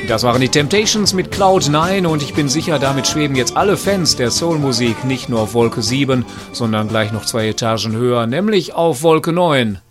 Das waren die Temptations mit Cloud9 und ich bin sicher, damit schweben jetzt alle Fans der Soulmusik nicht nur auf Wolke 7, sondern gleich noch 2 Etagen höher, nämlich auf Wolke 9.